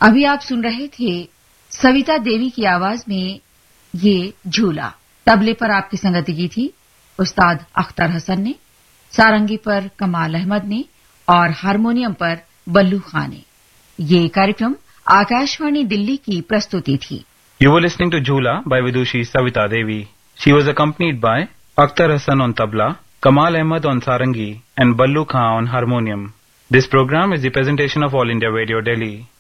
अभी आप सुन रहे थे सविता देवी की आवाज में ये झूला। तबले पर आपकी संगति की थी उस्ताद अख्तर हसन ने, सारंगी पर कमाल अहमद ने और हारमोनियम पर बल्लू खां ने। ये कार्यक्रम आकाशवाणी दिल्ली की प्रस्तुति थी। You were listening to Jhula by Vidushi Savita Devi. She was accompanied by Akhtar Hassan on tabla, Kamal Ahmad on sarangi, and Ballu Khan on harmonium. This program is the presentation of All India Radio Delhi.